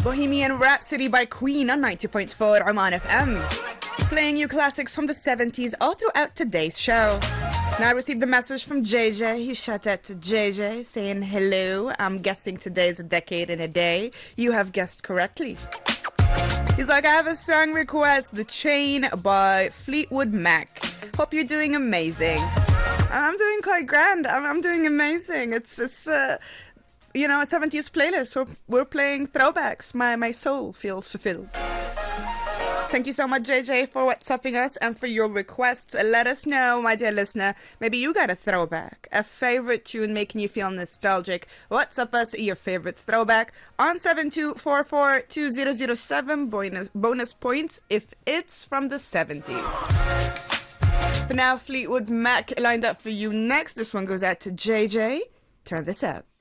Bohemian Rhapsody by Queen on 90.4 Oman FM. Playing you classics from the 70s all throughout today's show. Now I received a message from JJ. He shot out to JJ saying, hello, I'm guessing today's a decade in a day. You have guessed correctly. He's like, I have a song request, The Chain by Fleetwood Mac. Hope you're doing amazing. I'm doing quite grand. I'm doing amazing. It's a 70s playlist. We're playing throwbacks. My soul feels fulfilled. Thank you so much, JJ, for WhatsApping us and for your requests. Let us know, my dear listener, maybe you got a throwback, a favorite tune making you feel nostalgic. WhatsApp us your favorite throwback on 72442007. Bonus points if it's from the 70s. For now, Fleetwood Mac lined up for you next. This one goes out to JJ. Turn this up.